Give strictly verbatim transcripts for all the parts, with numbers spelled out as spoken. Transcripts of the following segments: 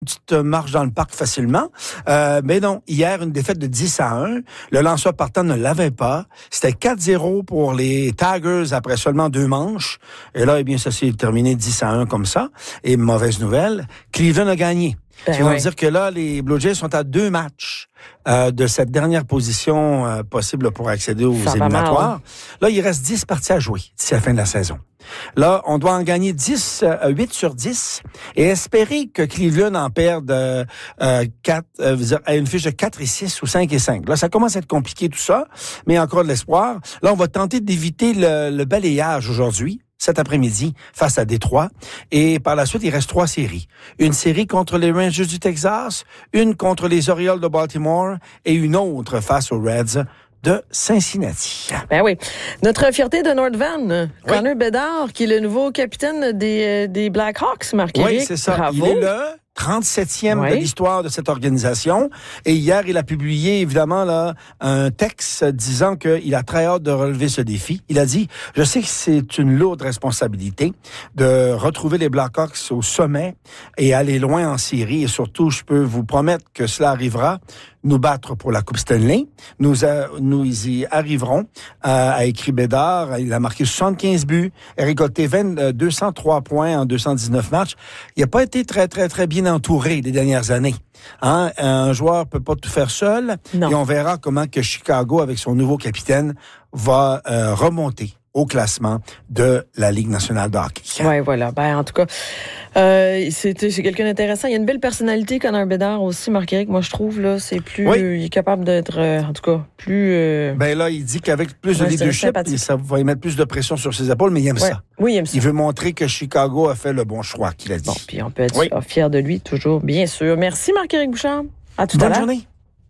petite marche dans le parc facilement. Euh, mais non, hier, une défaite de dix à un. Le lanceur partant ne l'avait pas. C'était quatre zéro pour les Tigers après seulement deux manches. Et là, eh bien, ça s'est terminé dix à un comme ça. Et mauvaise nouvelle, Cleveland a gagné. Ben Ce qui veut oui. dire que là, les Blue Jays sont à deux matchs euh, de cette dernière position euh, possible pour accéder aux Ça va éliminatoires. mal, hein? Là, il reste dix parties à jouer d'ici la fin de la saison. Là, on doit en gagner dix, euh, huit sur dix et espérer que Cleveland en perde euh, euh, quatre, euh, à une fiche de quatre et six ou cinq et cinq. Là, ça commence à être compliqué tout ça, mais encore de l'espoir. Là, on va tenter d'éviter le, le balayage aujourd'hui, cet après-midi, face à Détroit. Et par la suite, il reste trois séries. Une série contre les Rangers du Texas, une contre les Orioles de Baltimore et une autre face aux Reds de Cincinnati. Ben oui. Notre fierté de North Van, Oui. Connor Bedard, qui est le nouveau capitaine des, des Blackhawks, Marc-Éric. Oui, c'est ça. Bravo. Il est le trente-septième Oui. de l'histoire de cette organisation. Et hier, il a publié, évidemment, là, un texte disant qu'il a très hâte de relever ce défi. Il a dit, je sais que c'est une lourde responsabilité de retrouver les Blackhawks au sommet et aller loin en série. Et surtout, je peux vous promettre que cela arrivera, nous battre pour la Coupe Stanley. Nous, euh, nous y arriverons, euh, a écrit Bédard. Il a marqué soixante-quinze buts, a récolté deux cent trois points en deux cent dix-neuf matchs. Il n'a pas été très, très, très bien entouré des dernières années. Hein? Un joueur peut pas tout faire seul. Non. Et on verra comment que Chicago, avec son nouveau capitaine, va euh, remonter au classement de la Ligue nationale de hockey. Oui, voilà. Ben, en tout cas, euh, c'est, c'est quelqu'un d'intéressant. Il y a une belle personnalité, Connor Bedard aussi, Marc-Éric. Moi, je trouve, là, c'est plus... Oui. Il est capable d'être, euh, en tout cas, plus... Euh, Ben là, il dit qu'avec plus de Ouais, c'est leadership, sympathique. ça va y mettre plus de pression sur ses épaules, mais il aime ouais. ça. Oui, il aime ça. Il veut montrer que Chicago a fait le bon choix, qu'il a dit. Bon, puis on peut être Oui. fier de lui, toujours, bien sûr. Merci, Marc-Éric Bouchard. À tout à Bonne l'heure. journée.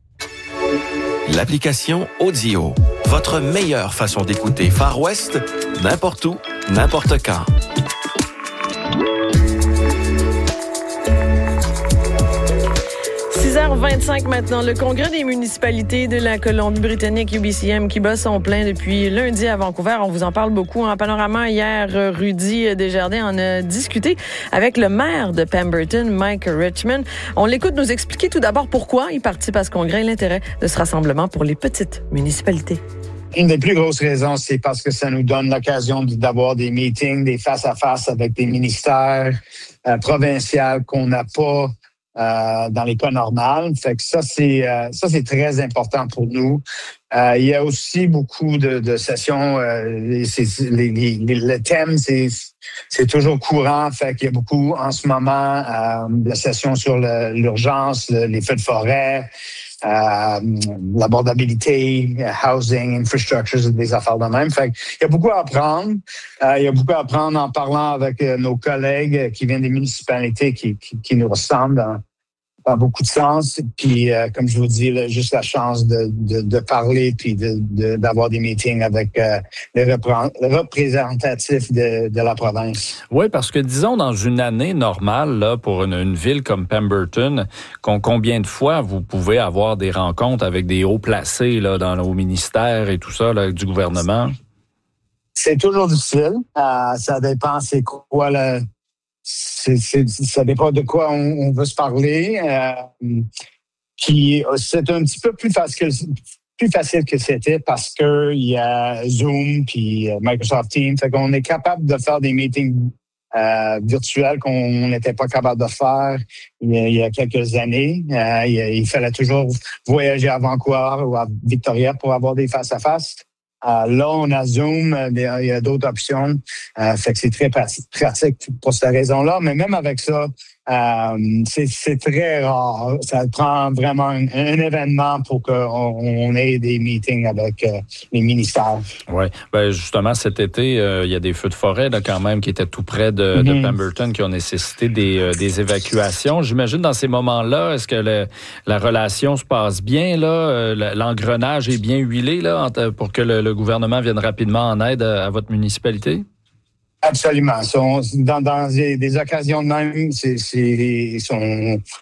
L'application Audio. Votre meilleure façon d'écouter Far West, n'importe où, n'importe quand. six heures vingt-cinq maintenant. Le Congrès des municipalités de la Colombie-Britannique, U B C M, qui bat son plein depuis lundi à Vancouver. On vous en parle beaucoup en panorama. Hier, Rudy Desjardins en a discuté avec le maire de Pemberton, Mike Richmond. On l'écoute nous expliquer tout d'abord pourquoi il participe à ce congrès et l'intérêt de ce rassemblement pour les petites municipalités. Une des plus grosses raisons, c'est parce que ça nous donne l'occasion d'avoir des meetings, des face-à-face avec des ministères euh, provinciaux qu'on n'a pas euh, dans les cas normaux. Fait que ça, c'est euh, ça, c'est très important pour nous. Euh, il y a aussi beaucoup de, de sessions. Euh, c'est, les, les, les, le thème, c'est c'est toujours courant. Fait qu'il y a beaucoup en ce moment euh, de sessions sur le, l'urgence, le, les feux de forêt. Euh, l'abordabilité, housing, infrastructures, des affaires de même. Fait qu'il y a beaucoup à apprendre. Euh, il y a beaucoup à apprendre en parlant avec euh, nos collègues qui viennent des municipalités qui, qui, qui nous ressemblent dans, dans beaucoup de sens. Puis, euh, comme je vous dis, là, juste la chance de, de, de parler puis de, de, d'avoir des meetings avec euh, les, repré- les représentatifs de, de la province. Oui, parce que disons, dans une année normale, là, pour une, une ville comme Pemberton, con, combien de fois vous pouvez avoir des rencontres avec des hauts placés là, dans nos ministères et tout ça, là, du gouvernement? C'est toujours difficile. Euh, ça dépend c'est quoi le... C'est, c'est, ça dépend de quoi on, on veut se parler. Euh, puis c'est un petit peu plus facile, plus facile que c'était parce que il y a Zoom puis Microsoft Teams. Fait qu'on est capable de faire des meetings euh, virtuels qu'on n'était pas capable de faire il y a, il y a quelques années. Euh, il, il fallait toujours voyager à Vancouver ou à Victoria pour avoir des face-à-face. Euh, là, on a Zoom, il y a d'autres options. Euh, fait que c'est très pratique pour cette raison-là. Mais même avec ça, euh, c'est, c'est très rare. Ça prend vraiment un, un événement pour qu'on on ait des meetings avec euh, les ministères. Oui. Ben justement, cet été, euh, il y a des feux de forêt là, quand même qui étaient tout près de, mm-hmm. de Pemberton qui ont nécessité des, euh, des évacuations. J'imagine dans ces moments-là, est-ce que le, la relation se passe bien? Là, euh, l'engrenage est bien huilé là, pour que le, le gouvernement vienne rapidement en aide à, à votre municipalité? Absolument. Sont, dans, dans des, des occasions de même, c'est, c'est, sont,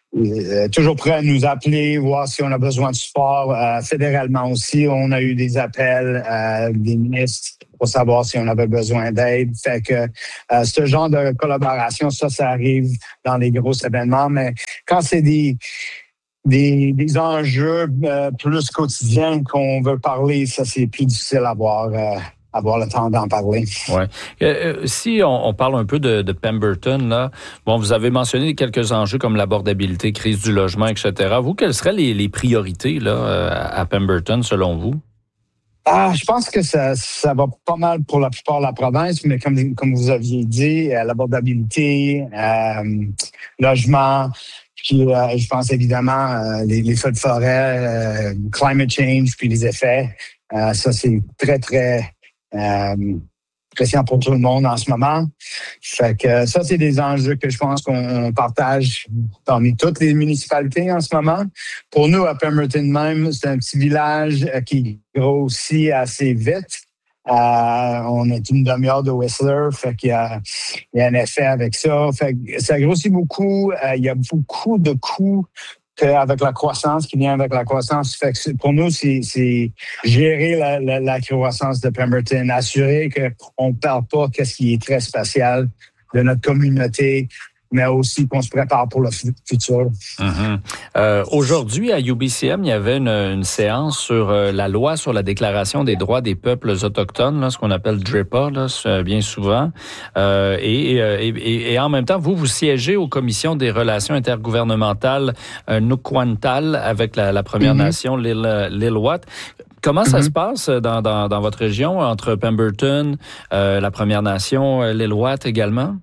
euh, toujours prêt à nous appeler, voir si on a besoin de support. Euh, fédéralement aussi, on a eu des appels euh, des ministres pour savoir si on avait besoin d'aide. Fait que euh, ce genre de collaboration, ça, ça arrive dans les gros événements, mais quand c'est des Des, des enjeux euh, plus quotidiens qu'on veut parler, ça, c'est plus difficile à avoir, euh, avoir le temps d'en parler. Oui. Euh, si on, on parle un peu de, de Pemberton, là, bon, vous avez mentionné quelques enjeux comme l'abordabilité, crise du logement, et cetera. Vous, quelles seraient les, les priorités là, à Pemberton, selon vous? Ah, je pense que ça, ça va pas mal pour la plupart de la province, mais comme, comme vous aviez dit, euh, l'abordabilité, euh, logement, puis euh, je pense évidemment euh, les, les feux de forêt, euh, climate change, puis les effets. Euh, ça, c'est très, très euh, pressant pour tout le monde en ce moment. Fait que ça, c'est des enjeux que je pense qu'on partage parmi toutes les municipalités en ce moment. Pour nous, à Pemberton même, c'est un petit village qui grossit assez vite. Euh, on est une demi-heure de Whistler, fait qu'il y a, il y a un effet avec ça. Fait que ça grossit beaucoup. Euh, il y a beaucoup de coûts avec la croissance qui vient avec la croissance. Fait que pour nous, c'est, c'est gérer la, la, la croissance de Pemberton, assurer qu'on ne perd pas qu'est-ce qui est très spécial de notre communauté, mais aussi qu'on se prépare pour le futur. Mm-hmm. Euh, aujourd'hui, à U B C M, il y avait une, une séance sur euh, la loi sur la Déclaration des droits des peuples autochtones, là, ce qu'on appelle D R I P A, là, bien souvent. Euh, et, et, et, et en même temps, vous, vous siégez aux commissions des relations intergouvernementales euh, Nukwantal avec la, la Première mm-hmm. Nation, l'Ilwat. Comment ça mm-hmm. se passe dans, dans, dans votre région, entre Pemberton, euh, la Première Nation, l'Ilwat également?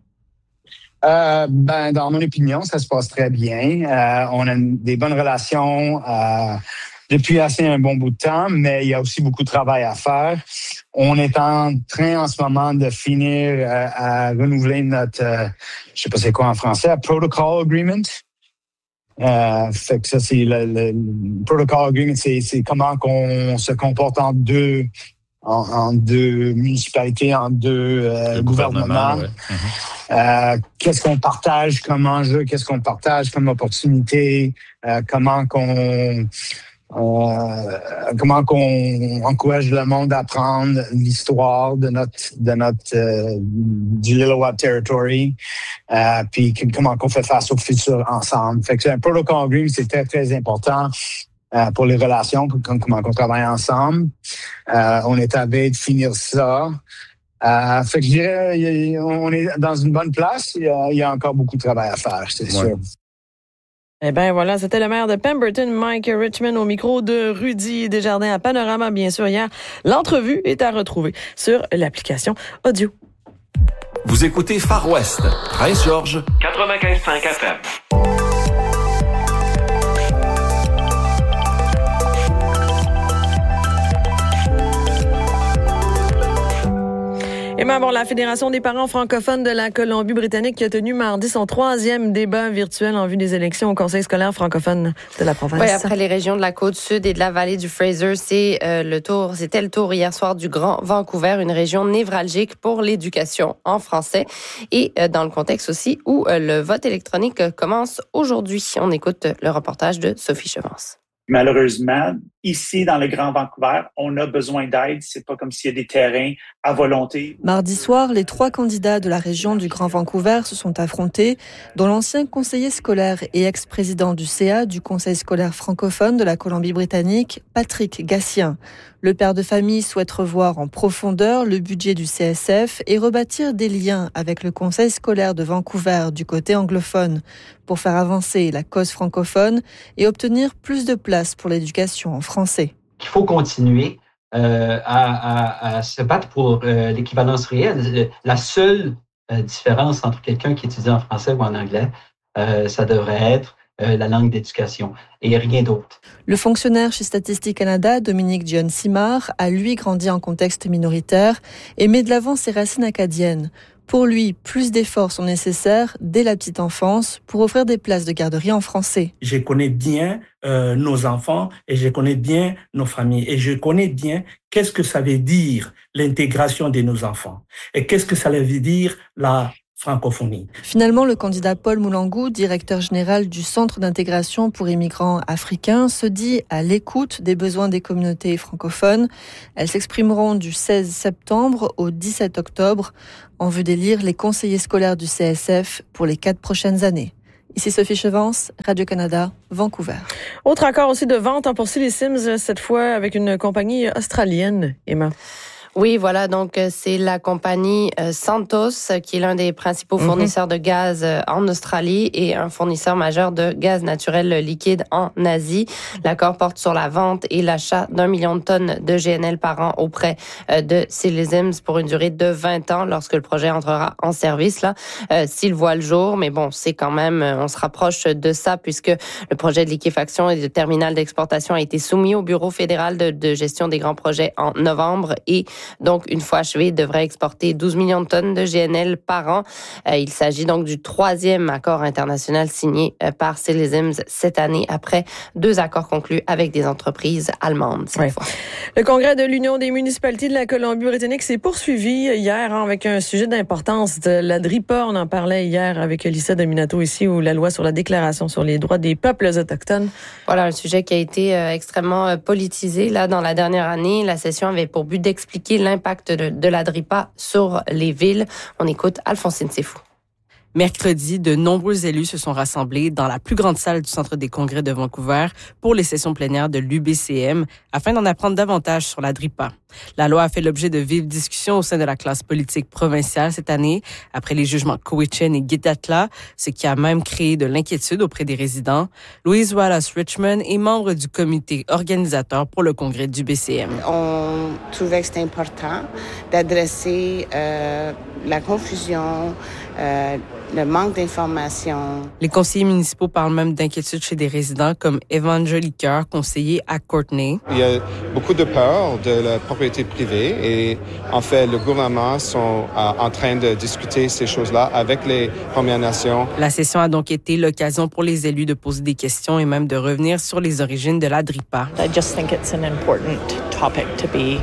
Euh, ben, dans mon opinion, ça se passe très bien. Euh, on a des bonnes relations euh, depuis assez un bon bout de temps, mais il y a aussi beaucoup de travail à faire. On est en train en ce moment de finir euh, à renouveler notre, euh, je sais pas c'est quoi en français, Protocol Agreement. Euh, fait que ça, c'est le, le, le Protocol Agreement, c'est, c'est comment qu'on se comporte en deux En, en deux municipalités, en deux euh, gouvernements. Ouais. Mm-hmm. Euh, qu'est-ce qu'on partage comme enjeu, qu'est-ce qu'on partage comme opportunité, euh, comment qu'on euh, comment qu'on encourage le monde à apprendre l'histoire de notre de notre euh, du Lil'wat Territory, euh, puis comment qu'on fait face au futur ensemble. Fait que un protocol agreement, c'est très très important. Euh, pour les relations, pour comment on travaille ensemble. Euh, on est à veille de finir ça. Euh, fait que je dirais, on est dans une bonne place. Il y a, il y a encore beaucoup de travail à faire, c'est ouais. sûr. Eh bien, voilà, c'était le maire de Pemberton, Mike Richmond, au micro de Rudy Desjardins à Panorama, bien sûr, hier. L'entrevue est à retrouver sur l'application audio. Vous écoutez Far West, Prince George, quatre-vingt-quinze virgule cinq F M. Et bien, bon, la Fédération des parents francophones de la Colombie-Britannique qui a tenu mardi son troisième débat virtuel en vue des élections au Conseil scolaire francophone de la province. Oui, après les régions de la Côte-Sud et de la vallée du Fraser, c'est euh, le tour, c'était le tour hier soir du Grand Vancouver, une région névralgique pour l'éducation en français et euh, dans le contexte aussi où euh, le vote électronique euh, commence aujourd'hui. On écoute le reportage de Sophie Chevance. Malheureusement, ici, dans le Grand Vancouver, on a besoin d'aide. C'est pas comme s'il y a des terrains à volonté. Mardi soir, les trois candidats de la région du Grand Vancouver se sont affrontés, dont l'ancien conseiller scolaire et ex-président du C A du Conseil scolaire francophone de la Colombie-Britannique, Patrick Gatien. Le père de famille souhaite revoir en profondeur le budget du C S F et rebâtir des liens avec le Conseil scolaire de Vancouver du côté anglophone pour faire avancer la cause francophone et obtenir plus de place pour l'éducation en français. Il faut continuer euh, à, à, à se battre pour euh, l'équivalence réelle. La seule euh, différence entre quelqu'un qui étudie en français ou en anglais, euh, ça devrait être euh, la langue d'éducation et rien d'autre. Le fonctionnaire chez Statistique Canada, Dominique Dion-Simard, a lui grandi en contexte minoritaire et met de l'avant ses racines acadiennes. Pour lui, plus d'efforts sont nécessaires dès la petite enfance pour offrir des places de garderie en français. Je connais bien euh, nos enfants et je connais bien nos familles et je connais bien qu'est-ce que ça veut dire l'intégration de nos enfants et qu'est-ce que ça veut dire la francophonie. Finalement, le candidat Paul Moulangou, directeur général du Centre d'intégration pour immigrants africains, se dit à l'écoute des besoins des communautés francophones. Elles s'exprimeront du seize septembre au dix-sept octobre en vue d'élire les conseillers scolaires du C S F pour les quatre prochaines années. Ici Sophie Chevance, Radio-Canada, Vancouver. Autre accord aussi de vente pour Silly Sims, cette fois avec une compagnie australienne, Emma. Oui, voilà, donc c'est la compagnie Santos qui est l'un des principaux fournisseurs mm-hmm. de gaz en Australie et un fournisseur majeur de gaz naturel liquide en Asie. L'accord porte sur la vente et l'achat d'un million de tonnes de G N L par an auprès de Silly Sims pour une durée de vingt ans lorsque le projet entrera en service, là, euh, s'il voit le jour. Mais bon, c'est quand même, on se rapproche de ça puisque le projet de liquéfaction et de terminal d'exportation a été soumis au Bureau fédéral de, de gestion des grands projets en novembre et donc, une fois achevé, il devrait exporter douze millions de tonnes de G N L par an. Euh, il s'agit donc du troisième accord international signé euh, par Silly Sims cette année, après deux accords conclus avec des entreprises allemandes. Cette ouais. fois. Le congrès de l'Union des municipalités de la Colombie-Britannique s'est poursuivi hier hein, avec un sujet d'importance de la DRIPA. On en parlait hier avec Lisa Dominato ici, où la loi sur la déclaration sur les droits des peuples autochtones. Voilà, un sujet qui a été euh, extrêmement euh, politisé là dans la dernière année. La session avait pour but d'expliquer l'impact de, de la DRIPA sur les villes. On écoute Alphonsine Sefou. Mercredi, de nombreux élus se sont rassemblés dans la plus grande salle du Centre des congrès de Vancouver pour les sessions plénières de l'U B C M afin d'en apprendre davantage sur la DRIPA. La loi a fait l'objet de vives discussions au sein de la classe politique provinciale cette année, après les jugements Cowichan et Gittatla, ce qui a même créé de l'inquiétude auprès des résidents. Louise Wallace-Richmond est membre du comité organisateur pour le congrès du B C M. On trouvait que c'était important d'adresser euh, la confusion, euh, le manque d'informations. Les conseillers municipaux parlent même d'inquiétude chez des résidents comme Evangeli Coeur, conseiller à Courtenay. Il y a beaucoup de peur de la propriété privée et en fait, le gouvernement sont euh, en train de discuter ces choses-là avec les Premières Nations. La session a donc été l'occasion pour les élus de poser des questions et même de revenir sur les origines de la DRIPA. I just think it's an important topic to be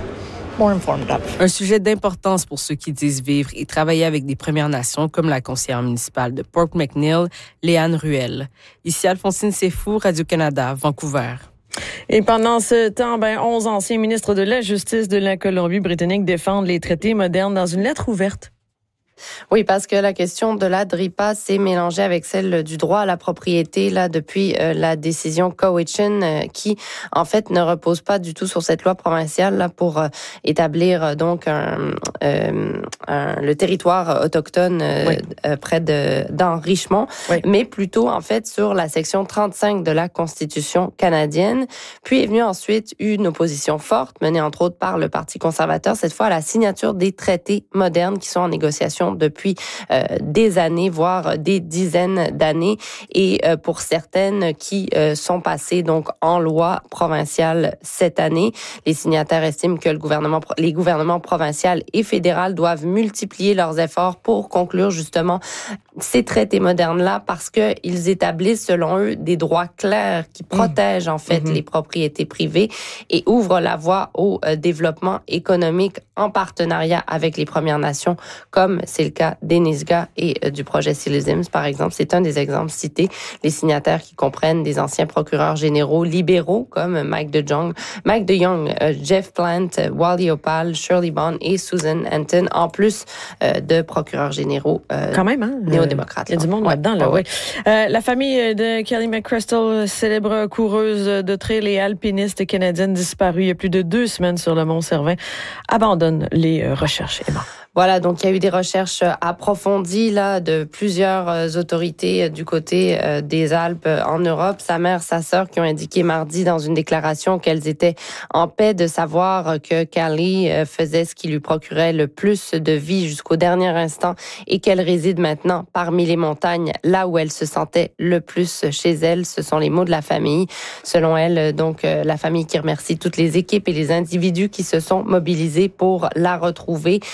Un sujet d'importance pour ceux qui disent vivre et travailler avec des Premières Nations, comme la conseillère municipale de Port McNeill, Léane Ruel. Ici Alphonsine Sefou, Radio-Canada, Vancouver. Et pendant ce temps, ben, onze anciens ministres de la Justice de la Colombie-Britannique défendent les traités modernes dans une lettre ouverte. Oui, parce que la question de la DRIPA s'est mélangée avec celle du droit à la propriété là depuis euh, la décision Cowichan euh, qui en fait ne repose pas du tout sur cette loi provinciale là pour euh, établir euh, donc un, euh, un, le territoire autochtone euh, oui. euh, près de dans Richmond, oui. mais plutôt en fait sur la section trente-cinq de la Constitution canadienne. Puis est venue ensuite une opposition forte menée entre autres par le Parti conservateur, cette fois à la signature des traités modernes qui sont en négociation depuis euh, des années, voire des dizaines d'années, et euh, pour certaines qui euh, sont passées donc en loi provinciale cette année. Les signataires estiment que le gouvernement, les gouvernements provinciaux et fédéraux doivent multiplier leurs efforts pour conclure justement ces traités modernes-là parce qu'ils établissent, selon eux, des droits clairs qui protègent en fait mmh. les propriétés privées et ouvrent la voie au euh, développement économique en partenariat avec les Premières Nations, comme c'est le cas d'Enisga et euh, du projet Silly Sims, par exemple. C'est un des exemples cités. Les signataires qui comprennent des anciens procureurs généraux libéraux comme Mike de Jong, Mike de Young, euh, Jeff Plant, euh, Wally Opal, Shirley Bond et Susan Anton, en plus euh, de procureurs généraux euh, quand même, hein? néo-démocrates. Il y a du monde ouais. là-dedans, là, ouais. oui. Euh, la famille de Kelly McChrystal, célèbre coureuse de trail et alpiniste canadienne disparue il y a plus de deux semaines sur le Mont-Cervin, abandonne les recherches. Emma. Voilà, donc il y a eu des recherches approfondies là de plusieurs autorités du côté des Alpes en Europe. Sa mère, sa sœur qui ont indiqué mardi dans une déclaration qu'elles étaient en paix de savoir que Kelly faisait ce qui lui procurait le plus de vie jusqu'au dernier instant et qu'elle réside maintenant parmi les montagnes, là où elle se sentait le plus chez elle. Ce sont les mots de la famille. Selon elle, donc la famille qui remercie toutes les équipes et les individus qui se sont mobilisés pour la retrouver. Tout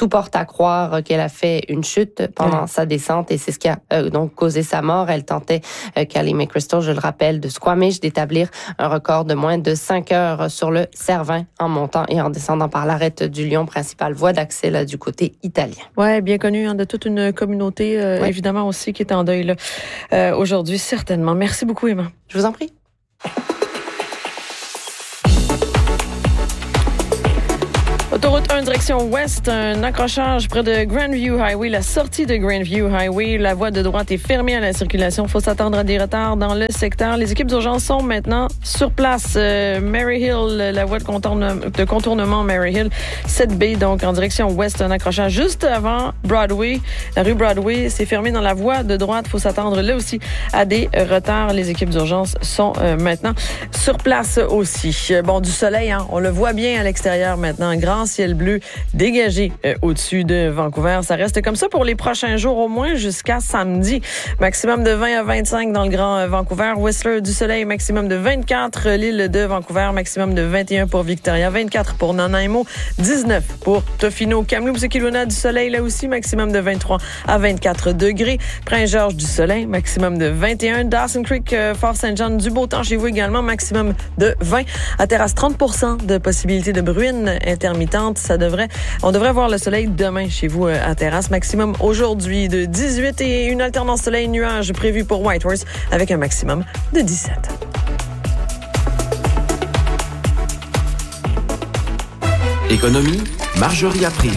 tout porte à croire qu'elle a fait une chute pendant mmh. sa descente et c'est ce qui a euh, donc causé sa mort. Elle tentait, euh, Callie McChrystal, je le rappelle, de Squamish, d'établir un record de moins de cinq heures sur le Cervin en montant et en descendant par l'arête du Lion, principale voie d'accès là, du côté italien. Ouais, bien connu hein, de toute une communauté, euh, ouais. évidemment aussi, qui est en deuil là, euh, aujourd'hui, certainement. Merci beaucoup, Emma. Je vous en prie. Autoroute un, direction ouest, un accrochage près de Grandview Highway, la sortie de Grandview Highway. La voie de droite est fermée à la circulation. Il faut s'attendre à des retards dans le secteur. Les équipes d'urgence sont maintenant sur place. Euh, Mary Hill, la voie de contournement, de contournement Mary Hill, sept B, donc en direction ouest, un accrochage juste avant Broadway. La rue Broadway, c'est fermé dans la voie de droite. Il faut s'attendre là aussi à des retards. Les équipes d'urgence sont euh, maintenant sur place aussi. Bon, du soleil, hein, on le voit bien à l'extérieur maintenant. Grand ciel bleu dégagé euh, au-dessus de Vancouver. Ça reste comme ça pour les prochains jours, au moins jusqu'à samedi. Maximum de vingt à vingt-cinq dans le Grand euh, Vancouver. Whistler, du soleil, maximum de vingt-quatre. L'île de Vancouver, maximum de vingt et un pour Victoria, vingt-quatre pour Nanaimo, dix-neuf pour Tofino. Kamloops et Kelowna, du soleil là aussi, maximum de vingt-trois à vingt-quatre degrés. Prince-Georges, du soleil, maximum de vingt et un. Dawson Creek, euh, Fort-Saint-Jean, du beau temps chez vous également, maximum de vingt. À Terrasse, trente pour cent de possibilité de bruine intermittente. Ça devrait, on devrait voir le soleil demain chez vous à Terrasse. Maximum aujourd'hui de dix-huit et une alternance soleil-nuage prévue pour Whitehorse avec un maximum de dix-sept. Économie, Marjorie April.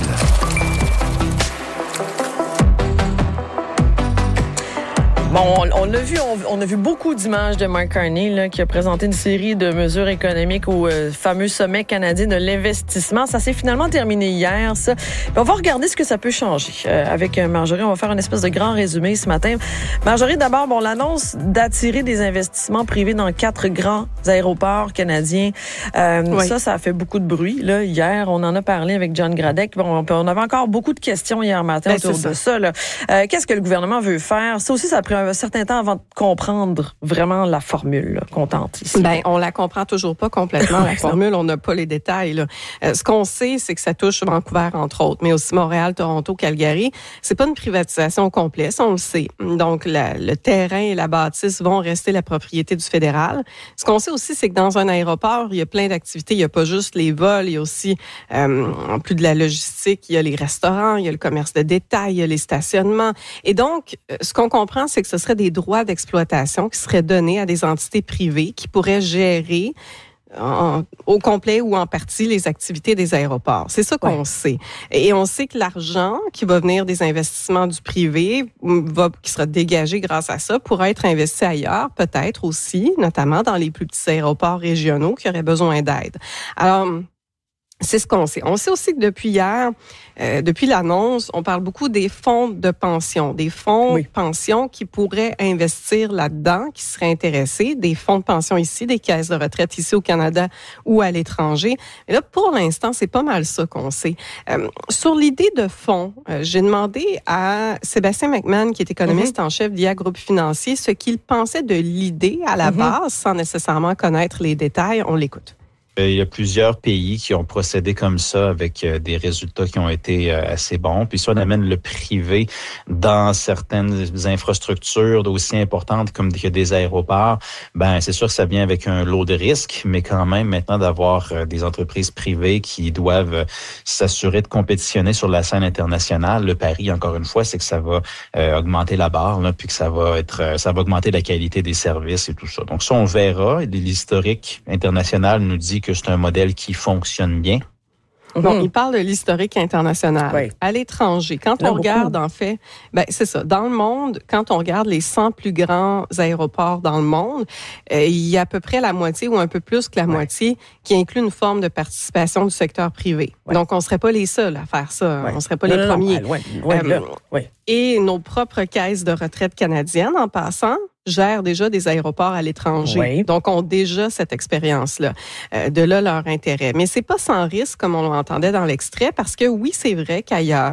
Bon, on, on l'a vu, on, on a vu beaucoup d'images de Mark Carney là, qui a présenté une série de mesures économiques au euh, fameux sommet canadien de l'investissement. Ça s'est finalement terminé hier, ça. Puis on va regarder ce que ça peut changer. Euh, avec Marjorie, on va faire une espèce de grand résumé ce matin. Marjorie, d'abord, bon, l'annonce d'attirer des investissements privés dans quatre grands aéroports canadiens. Euh, oui. Ça, ça a fait beaucoup de bruit. Là, hier, on en a parlé avec John Gradec. Bon, on avait encore beaucoup de questions hier matin ben, autour de ça. ça là. Euh, qu'est-ce que le gouvernement veut faire? Ça aussi, ça a pris un certain temps avant de comprendre vraiment la formule là, qu'on tente ici. Ben, on la comprend toujours pas complètement, la formule. On n'a pas les détails. Là. Euh, ce qu'on sait, c'est que ça touche Vancouver, entre autres, mais aussi Montréal, Toronto, Calgary. C'est pas une privatisation au complet, ça, on le sait. Donc, la, le terrain et la bâtisse vont rester la propriété du fédéral. Ce qu'on sait aussi, c'est que dans un aéroport, il y a plein d'activités. Il y a pas juste les vols, il y a aussi, euh, en plus de la logistique, il y a les restaurants, il y a le commerce de détail, il y a les stationnements. Et donc, ce qu'on comprend, c'est que ce serait des droits d'exploitation qui seraient donnés à des entités privées qui pourraient gérer en, au complet ou en partie les activités des aéroports. C'est ça qu'on ouais. sait. Et on sait que l'argent qui va venir des investissements du privé, va, qui sera dégagé grâce à ça, pourra être investi ailleurs, peut-être aussi, notamment dans les plus petits aéroports régionaux qui auraient besoin d'aide. Alors, c'est ce qu'on sait. On sait aussi que depuis hier, euh, depuis l'annonce, on parle beaucoup des fonds de pension, des fonds oui. de pension qui pourraient investir là-dedans, qui seraient intéressés, des fonds de pension ici, des caisses de retraite ici au Canada ou à l'étranger. Mais là, pour l'instant, c'est pas mal ça qu'on sait. Euh, sur l'idée de fonds, euh, j'ai demandé à Sébastien McMahon, qui est économiste mm-hmm. en chef d'I A Groupe Financier, ce qu'il pensait de l'idée à la mm-hmm. base, sans nécessairement connaître les détails. On l'écoute. Il y a plusieurs pays qui ont procédé comme ça avec des résultats qui ont été assez bons. Puis si on amène le privé dans certaines infrastructures aussi importantes comme des aéroports, ben c'est sûr que ça vient avec un lot de risques, mais quand même maintenant d'avoir des entreprises privées qui doivent s'assurer de compétitionner sur la scène internationale, le pari, encore une fois, c'est que ça va euh, augmenter la barre, là, puis que ça va être, ça va augmenter la qualité des services et tout ça. Donc ça, on verra. L'historique international nous dit que c'est un modèle qui fonctionne bien. Bon, mmh. il parle de l'historique international. Oui. À l'étranger, quand Là, on regarde, beaucoup. en fait, ben c'est ça. Dans le monde, quand on regarde les cent plus grands aéroports dans le monde, euh, il y a à peu près la moitié ou un peu plus que la ouais. moitié qui inclut une forme de participation du secteur privé. Ouais. Donc, on ne serait pas les seuls à faire ça. Ouais. On ne serait pas non, les non, premiers. Non, loin, loin euh, là. Ouais. Et nos propres caisses de retraite canadiennes, en passant, gèrent déjà des aéroports à l'étranger. Oui. Donc, ont déjà cette expérience-là. Euh, de là, leur intérêt. Mais c'est pas sans risque, comme on l'entendait dans l'extrait, parce que oui, c'est vrai qu'ailleurs,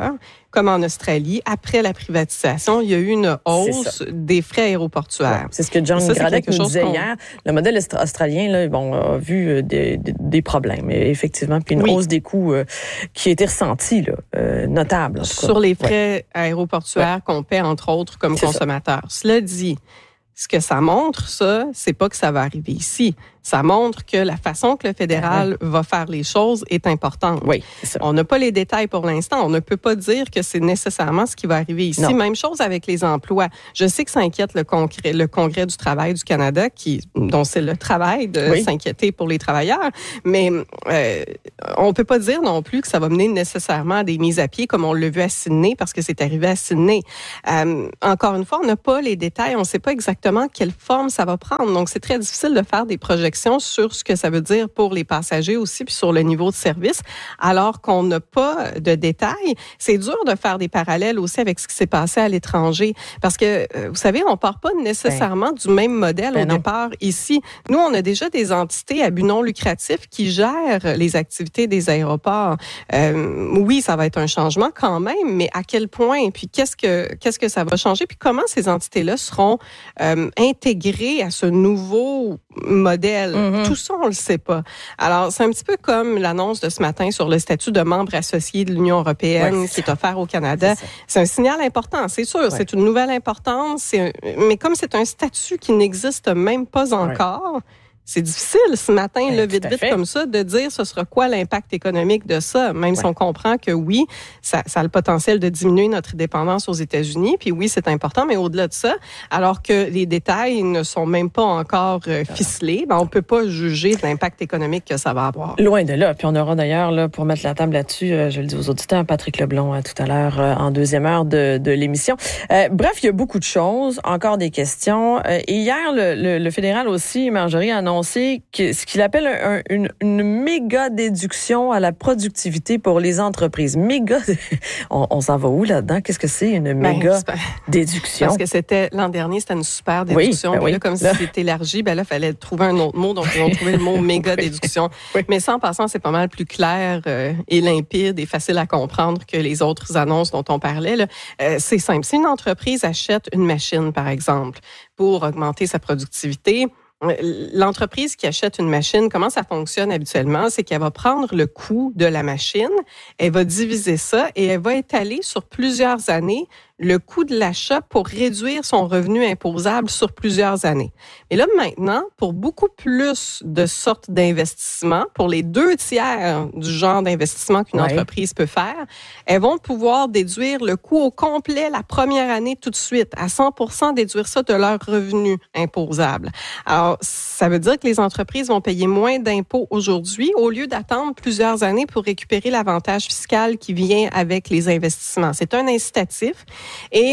comme en Australie, après la privatisation, il y a eu une hausse des frais aéroportuaires. Ouais, c'est ce que John Gradec nous disait qu'on... hier. Le modèle australien là, bon, a vu des, des, des problèmes, effectivement, puis une oui. hausse des coûts euh, qui a été ressentie, là, euh, notable. En tout cas. Sur les frais ouais. aéroportuaires ouais. qu'on paie, entre autres, comme c'est consommateurs. Ça. Cela dit, ce que ça montre, ça, c'est pas que ça va arriver ici. Ça montre que la façon que le fédéral ouais. va faire les choses est importante. Oui, c'est ça. On n'a pas les détails pour l'instant. On ne peut pas dire que c'est nécessairement ce qui va arriver ici. Non. Même chose avec les emplois. Je sais que ça inquiète le Congrès, le Congrès du travail du Canada, qui, dont c'est le travail de oui. s'inquiéter pour les travailleurs. Mais euh, on peut pas dire non plus que ça va mener nécessairement à des mises à pied comme on l'a vu à Sydney, parce que c'est arrivé à Sydney. Euh, encore une fois, on n'a pas les détails. On ne sait pas exactement quelle forme ça va prendre. Donc, c'est très difficile de faire des projections sur ce que ça veut dire pour les passagers aussi, puis sur le niveau de service, alors qu'on n'a pas de détails. C'est dur de faire des parallèles aussi avec ce qui s'est passé à l'étranger, parce que, vous savez, on part pas nécessairement ben. du même modèle ben au non. départ ici. Nous, on a déjà des entités à but non lucratif qui gèrent les activités des aéroports. Euh, oui, ça va être un changement quand même, mais à quel point, puis qu'est-ce que qu'est-ce que ça va changer, puis comment ces entités-là seront euh, intégrées à ce nouveau modèle. Mm-hmm. Tout ça, on le sait pas. Alors, c'est un petit peu comme l'annonce de ce matin sur le statut de membre associé de l'Union européenne ouais, qui est offert au Canada. C'est, c'est un signal important, c'est sûr. Ouais. C'est une nouvelle importante. C'est un... Mais comme c'est un statut qui n'existe même pas encore, ouais. c'est difficile ce matin, là, vite, vite comme ça, de dire ce sera quoi l'impact économique de ça, même ouais. si on comprend que oui, ça, ça a le potentiel de diminuer notre dépendance aux États-Unis, puis oui, c'est important, mais au-delà de ça, alors que les détails ne sont même pas encore euh, ficelés, ben, on peut pas juger de l'impact économique que ça va avoir. Loin de là. Puis on aura d'ailleurs, là, pour mettre la table là-dessus, euh, je le dis aux auditeurs, Patrick Leblond, euh, tout à l'heure, euh, en deuxième heure de, de l'émission. Euh, bref, il y a beaucoup de choses, encore des questions. Euh, et hier, le, le, le fédéral aussi, Marjorie, a annoncé ce qu'il appelle un, une, une méga déduction à la productivité pour les entreprises. Méga, on, on s'en va où là-dedans? Qu'est-ce que c'est une méga ben, déduction? Parce que c'était l'an dernier, c'était une super déduction. Oui, ben oui. Là, comme là. si c'était élargi, ben là, il fallait trouver un autre mot. Donc, ils ont trouvé le mot méga déduction. Oui. Mais ça, en passant, c'est pas mal plus clair euh, et limpide et facile à comprendre que les autres annonces dont on parlait. Là. Euh, c'est simple. Si une entreprise achète une machine, par exemple, pour augmenter sa productivité, l'entreprise qui achète une machine, comment ça fonctionne habituellement? C'est qu'elle va prendre le coût de la machine, elle va diviser ça et elle va étaler sur plusieurs années le coût de l'achat pour réduire son revenu imposable sur plusieurs années. Et là, maintenant, pour beaucoup plus de sortes d'investissements, pour les deux tiers du genre d'investissement qu'une ouais. entreprise peut faire, elles vont pouvoir déduire le coût au complet la première année tout de suite, à cent pour cent déduire ça de leur revenu imposable. Alors, ça veut dire que les entreprises vont payer moins d'impôts aujourd'hui au lieu d'attendre plusieurs années pour récupérer l'avantage fiscal qui vient avec les investissements. C'est un incitatif. Et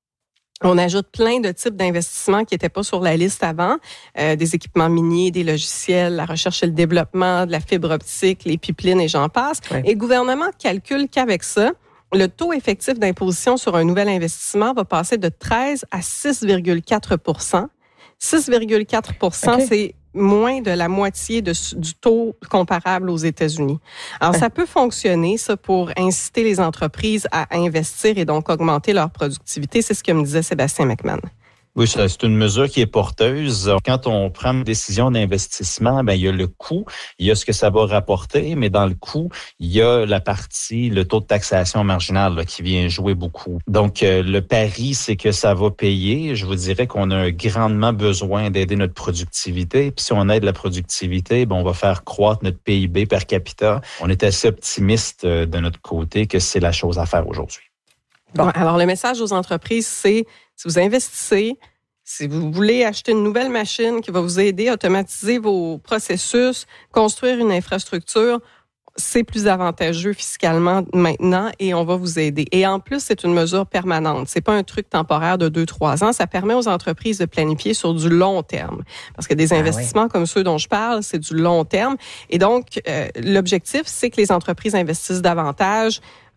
on ajoute plein de types d'investissements qui n'étaient pas sur la liste avant, euh, des équipements miniers, des logiciels, la recherche et le développement, de la fibre optique, les pipelines et j'en passe. Oui. Et le gouvernement calcule qu'avec ça, le taux effectif d'imposition sur un nouvel investissement va passer de treize à six virgule quatre pour cent. six virgule quatre pour cent, okay. c'est moins de la moitié de, du taux comparable aux États-Unis. Alors, ça peut fonctionner, ça, pour inciter les entreprises à investir et donc augmenter leur productivité. C'est ce que me disait Sébastien McMahon. Oui, c'est une mesure qui est porteuse. Quand on prend une décision d'investissement, ben il y a le coût, il y a ce que ça va rapporter, mais dans le coût, il y a la partie, le taux de taxation marginal là, qui vient jouer beaucoup. Donc, euh, le pari, c'est que ça va payer. Je vous dirais qu'on a grandement besoin d'aider notre productivité. Puis si on aide la productivité, ben on va faire croître notre P I B per capita. On est assez optimiste de notre côté que c'est la chose à faire aujourd'hui. Bon, alors le message aux entreprises, c'est si vous investissez, si vous voulez acheter une nouvelle machine qui va vous aider à automatiser vos processus, construire une infrastructure, c'est plus avantageux fiscalement maintenant et on va vous aider. Et en plus, c'est une mesure permanente. C'est pas un truc temporaire de deux, trois ans. Ça permet aux entreprises de planifier sur du long terme. Parce que des ah investissements oui. comme ceux dont je parle, c'est du long terme. Et donc, euh, l'objectif, c'est que les entreprises investissent davantage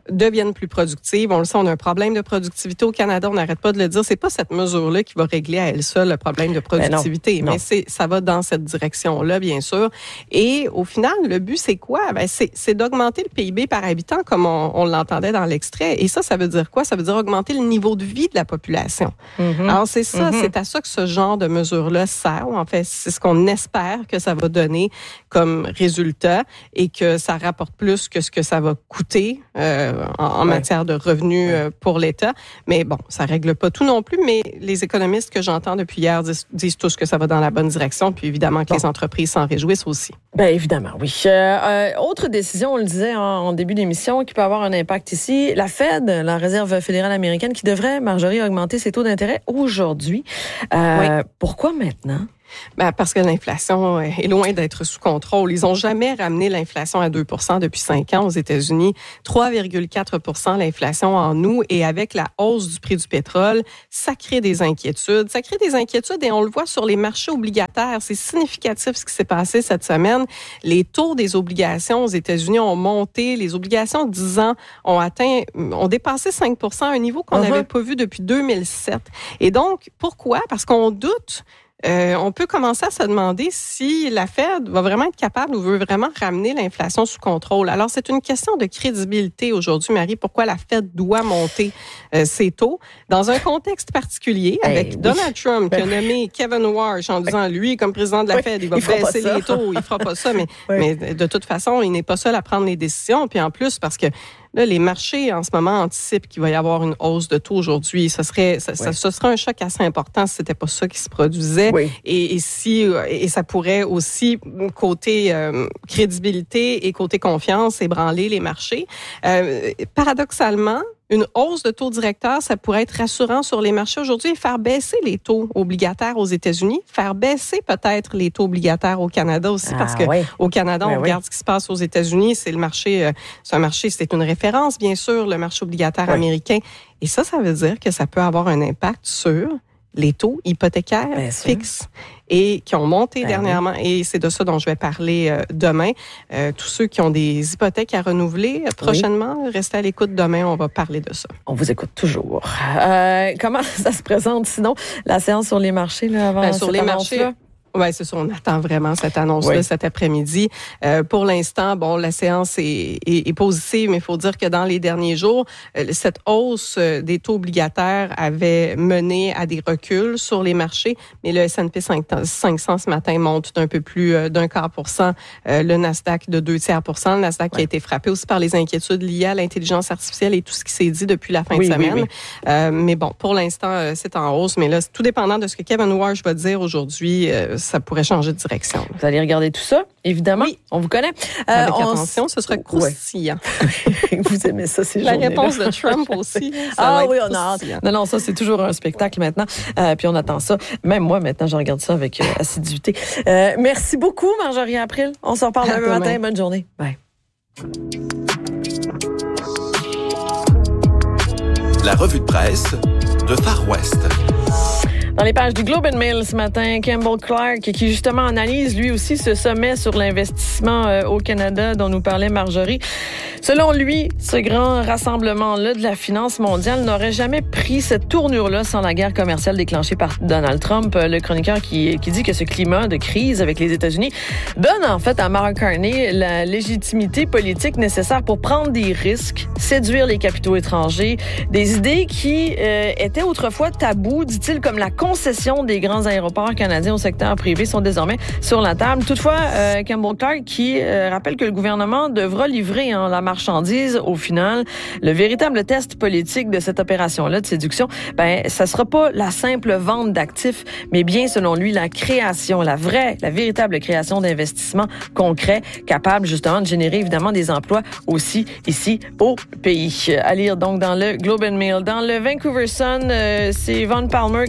deviennent plus productives. On le sait, on a un problème de productivité au Canada, on n'arrête pas de le dire. C'est pas cette mesure-là qui va régler à elle seule le problème de productivité, ben non, non. mais c'est, ça va dans cette direction-là, bien sûr. Et au final, le but, c'est quoi? Ben, c'est, c'est d'augmenter le P I B par habitant, comme on, on l'entendait dans l'extrait. Et ça, ça veut dire quoi? Ça veut dire augmenter le niveau de vie de la population. Mm-hmm. Alors, c'est ça, mm-hmm. c'est à ça que ce genre de mesure-là sert. En fait, c'est ce qu'on espère que ça va donner comme résultat et que ça rapporte plus que ce que ça va coûter euh, en, en ouais. matière de revenus euh, pour l'État. Mais bon, ça règle pas tout non plus, mais les économistes que j'entends depuis hier disent, disent tous que ça va dans la bonne direction, puis évidemment que bon. les entreprises s'en réjouissent aussi. Bien évidemment, oui. Euh, euh, autre décision, on le disait en, en début d'émission, qui peut avoir un impact ici, la Fed, la Réserve fédérale américaine, qui devrait, Marjorie, augmenter ses taux d'intérêt aujourd'hui. Euh, oui. Pourquoi maintenant? Ben parce que l'inflation est loin d'être sous contrôle. Ils n'ont jamais ramené l'inflation à deux pour cent depuis cinq ans aux États-Unis. trois virgule quatre pour cent l'inflation en août. Et avec la hausse du prix du pétrole, ça crée des inquiétudes. Ça crée des inquiétudes et on le voit sur les marchés obligataires. C'est significatif ce qui s'est passé cette semaine. Les taux des obligations aux États-Unis ont monté. Les obligations de dix ans ont atteint, ont dépassé cinq pour cent, un niveau qu'on n'avait uh-huh. pas vu depuis deux mille sept. Et donc, pourquoi? Parce qu'on doute Euh, on peut commencer à se demander si la Fed va vraiment être capable ou veut vraiment ramener l'inflation sous contrôle. Alors, c'est une question de crédibilité aujourd'hui, Marie. Pourquoi la Fed doit monter euh, ses taux dans un contexte particulier avec hey, Donald oui. Trump qui a nommé Kevin Warsh en disant, lui, comme président de la oui, Fed, il va il baisser les taux, il fera pas ça. Mais, oui. mais de toute façon, il n'est pas seul à prendre les décisions. Puis en plus, parce que là, les marchés, en ce moment, anticipent qu'il va y avoir une hausse de taux aujourd'hui. Ce serait, ça, oui. ça, ce serait un choc assez important si c'était pas ça qui se produisait. Oui. Et, et si, et ça pourrait aussi, côté euh, crédibilité et côté confiance, ébranler les marchés. Euh, paradoxalement, une hausse de taux directeur, ça pourrait être rassurant sur les marchés aujourd'hui et faire baisser les taux obligataires aux États-Unis, faire baisser peut-être les taux obligataires au Canada aussi, ah, parce que oui. au Canada, ben on oui. regarde ce qui se passe aux États-Unis, c'est le marché, c'est un marché, c'est une référence, bien sûr, le marché obligataire oui. américain. Et ça, ça veut dire que ça peut avoir un impact sur les taux hypothécaires bien fixes sûr. Et qui ont monté ben dernièrement. Oui. Et c'est de ça dont je vais parler euh, demain. Euh, tous ceux qui ont des hypothèques à renouveler euh, prochainement, oui. restez à l'écoute demain, on va parler de ça. On vous écoute toujours. Euh, comment ça se présente sinon, la séance sur les marchés là, avant ben, sur cette les marchés là? Oui, c'est ça. On attend vraiment cette annonce-là oui. cet après-midi. Euh, pour l'instant, bon, la séance est, est, est positive, mais il faut dire que dans les derniers jours, euh, cette hausse des taux obligataires avait mené à des reculs sur les marchés. Mais le S and P cinq cents ce matin monte d'un peu plus euh, d'un quart pour cent. Euh, le Nasdaq de deux tiers pour cent. Le Nasdaq oui. qui a été frappé aussi par les inquiétudes liées à l'intelligence artificielle et tout ce qui s'est dit depuis la fin oui, de semaine. Oui, oui. Euh, mais bon, pour l'instant, euh, c'est en hausse. Mais là, tout dépendant de ce que Kevin Warsh va dire aujourd'hui, euh, ça pourrait changer de direction. Vous allez regarder tout ça, évidemment. Oui. On vous connaît. Euh, Avec on attention, s... ce sera croustillant. Ouais. Vous aimez ça, ces La journées-là. réponse de Trump aussi. Ah oui, on a hâte. Non, non, ça, c'est toujours un spectacle maintenant. Euh, puis on attend ça. Même moi, maintenant, je regarde ça avec euh, assiduité. Euh, merci beaucoup, Marjorie April. On se reparle demain matin. Bonne journée. Bye. La revue de presse de Far West. Dans les pages du Globe and Mail ce matin, Campbell Clark, qui justement analyse lui aussi ce sommet sur l'investissement euh, au Canada dont nous parlait Marjorie. Selon lui, ce grand rassemblement-là de la finance mondiale n'aurait jamais pris cette tournure-là sans la guerre commerciale déclenchée par Donald Trump. Le chroniqueur qui, qui dit que ce climat de crise avec les États-Unis donne en fait à Mark Carney la légitimité politique nécessaire pour prendre des risques, séduire les capitaux étrangers, des idées qui euh, étaient autrefois tabous, dit-il, comme la concession des grands aéroports canadiens au secteur privé sont désormais sur la table. Toutefois, euh, Campbell Clark qui euh, rappelle que le gouvernement devra livrer hein, la marchandise au final. Le véritable test politique de cette opération-là de séduction, ben, ça sera pas la simple vente d'actifs, mais bien, selon lui, la création, la vraie, la véritable création d'investissements concrets, capables justement de générer évidemment des emplois aussi ici au pays. À lire donc dans le Globe and Mail. Dans le Vancouver Sun, euh, c'est Von Palmer qui se penche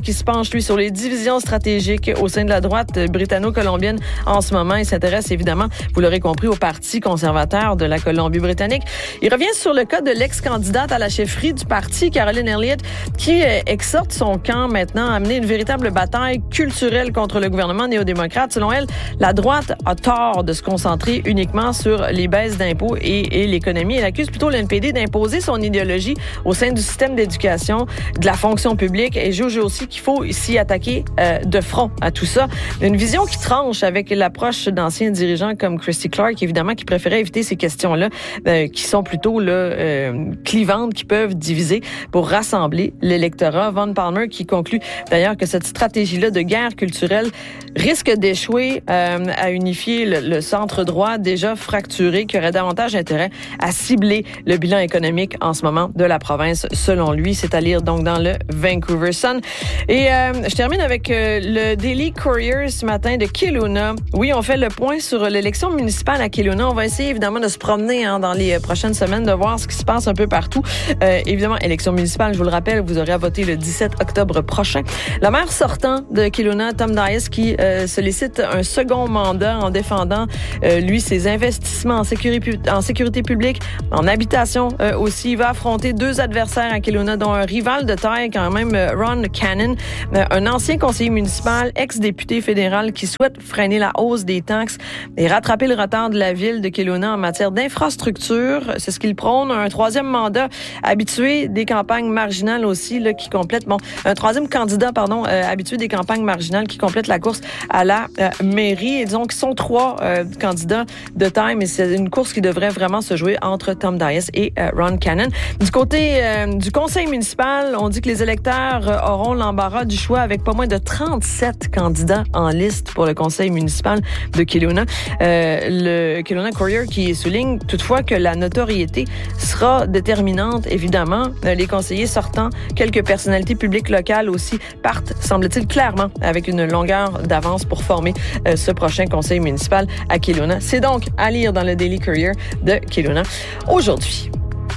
penche, lui, sur les divisions stratégiques au sein de la droite britanno-colombienne en ce moment. Il s'intéresse évidemment, vous l'aurez compris, au Parti conservateur de la Colombie-Britannique. Il revient sur le cas de l'ex-candidate à la chefferie du parti, Caroline Elliott, qui euh, exhorte son camp maintenant à mener une véritable bataille culturelle contre le gouvernement néo-démocrate. Selon elle, la droite a tort de se concentrer uniquement sur les baisses d'impôts et, et l'économie. Elle accuse plutôt l'N P D d'imposer son idéologie au sein du système d'éducation, de la fonction publique, et juge aussi qu'il faut s'y attaquer euh, de front à tout ça. Une vision qui tranche avec l'approche d'anciens dirigeants comme Christy Clark, évidemment, qui préférait éviter ces questions-là, euh, qui sont plutôt là, euh, clivantes, qui peuvent diviser pour rassembler l'électorat. Von Palmer qui conclut d'ailleurs que cette stratégie-là de guerre culturelle risque d'échouer euh, à unifier le, le centre droit déjà fracturé, qui aurait davantage intérêt à cibler le bilan économique en ce moment de la province, selon lui. C'est à lire donc dans le Vancouver Sun. Et euh, je termine avec euh, le Daily Courier ce matin de Kelowna. Oui, on fait le point sur l'élection municipale à Kelowna. On va essayer évidemment de se promener hein, dans les prochaines semaines, de voir ce qui se passe un peu partout. Euh, évidemment, élection municipale, je vous le rappelle, vous aurez à voter le dix-sept octobre prochain. Le maire sortant de Kelowna, Tom Dias, qui euh, sollicite un second mandat en défendant, euh, lui, ses investissements en sécurité, en sécurité publique, en habitation euh, aussi. Il va affronter deux adversaires à Kelowna, dont un rival de taille quand même, Ron Cannon, euh, un ancien conseiller municipal, ex-député fédéral qui souhaite freiner la hausse des taxes et rattraper le retard de la ville de Kelowna en matière d'infrastructure. C'est ce qu'il prône. Un troisième mandat habitué des campagnes marginales aussi, là, qui complète, bon, un troisième candidat, pardon, euh, habitué des campagnes marginales qui complète la course à la euh, mairie. Et disons qu'ils sont trois euh, candidats de taille, mais c'est une course qui devrait vraiment se jouer entre Tom Dias et euh, Ron Cannon. Du côté euh, du conseil municipal, on dit que les électeurs euh, auront l'embarras du choix avec pas moins de trente-sept candidats en liste pour le conseil municipal de Kelowna. Euh, le Kelowna Courier qui souligne toutefois que la notoriété sera déterminante, évidemment. Euh, les conseillers sortants, quelques personnalités publiques locales aussi, partent, semble-t-il, clairement avec une longueur d'avance pour former euh, ce prochain conseil municipal à Kelowna. C'est donc à lire dans le Daily Courier de Kelowna aujourd'hui.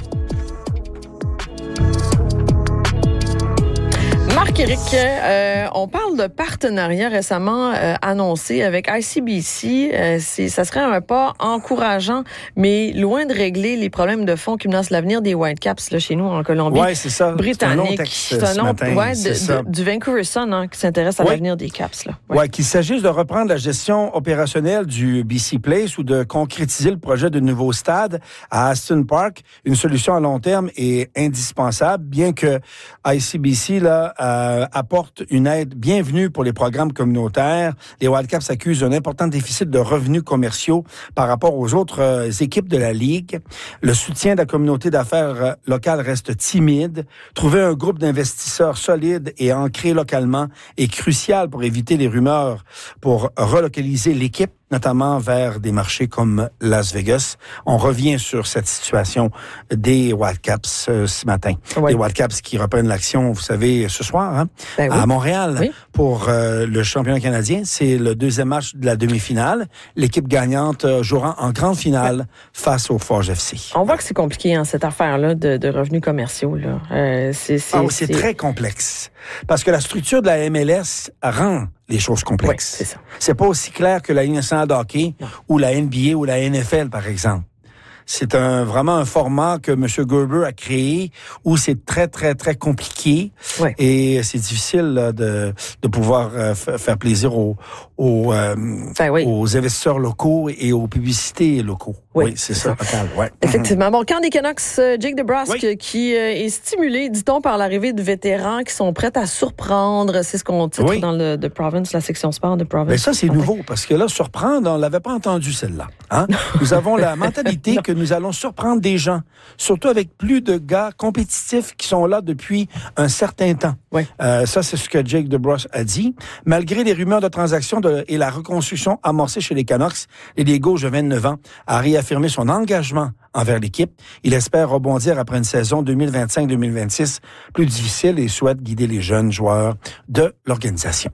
Marc-Éric, euh, on parle de partenariat récemment euh, annoncé avec I C B C. Euh, c'est, ça serait un pas encourageant, mais loin de régler les problèmes de fond qui menacent l'avenir des Whitecaps là, chez nous en Colombie. Oui, c'est ça. Britannique. C'est un long texte, c'est un long, ouais, c'est de, ça. De, du Vancouver Sun hein, qui s'intéresse à oui. l'avenir des Caps. Là. Oui, ouais, qu'il s'agisse de reprendre la gestion opérationnelle du B C Place ou de concrétiser le projet de nouveau stade à Aston Park, une solution à long terme est indispensable, bien que I C B C là, euh, apporte une aide bienvenue pour les programmes communautaires. Les Wildcats accusent un important déficit de revenus commerciaux par rapport aux autres euh, équipes de la Ligue. Le soutien de la communauté d'affaires locale reste timide. Trouver un groupe d'investisseurs solides et ancrés localement est crucial pour éviter les rumeurs pour relocaliser l'équipe, notamment vers des marchés comme Las Vegas. On revient sur cette situation des Whitecaps euh, ce matin. Ouais. Les Whitecaps qui reprennent l'action, vous savez, ce soir, hein, ben oui. à Montréal, oui. pour euh, le championnat canadien. C'est le deuxième match de la demi-finale. L'équipe gagnante euh, jouera en grande finale ouais. face au Forge F C. On voit que c'est compliqué, hein, cette affaire-là de, de revenus commerciaux. Là. Euh, c'est, c'est, oh, c'est, c'est très complexe. Parce que la structure de la M L S rend les choses complexes. Oui, c'est ça. C'est pas aussi clair que la Ligue nationale de hockey non. ou la N B A ou la N F L, par exemple. C'est un, vraiment un format que M. Gerber a créé où c'est très, très, très compliqué ouais. et c'est difficile là, de, de pouvoir euh, f- faire plaisir aux, aux, euh, ben oui. aux investisseurs locaux et aux publicités locaux. Oui, oui c'est, c'est ça. ça. Ouais. Effectivement. Bon, camp des Canucks, Jake DeBrusk, oui. qui euh, est stimulé, dit-on, par l'arrivée de vétérans qui sont prêts à surprendre. C'est ce qu'on titre oui. dans le The Province, la section sport de Province. Mais ça, c'est nouveau parce que là, surprendre, on l'avait pas entendu celle-là. Hein? Nous avons la mentalité que nous allons surprendre des gens, surtout avec plus de gars compétitifs qui sont là depuis un certain temps. Oui. Euh, ça, c'est ce que Jake DeBrusk a dit. Malgré les rumeurs de transactions de, et la reconstruction amorcée chez les Canucks, l'ailier gauche de vingt-neuf ans a réaffirmé son engagement envers l'équipe. Il espère rebondir après une saison deux mille vingt-cinq deux mille vingt-six plus difficile et souhaite guider les jeunes joueurs de l'organisation.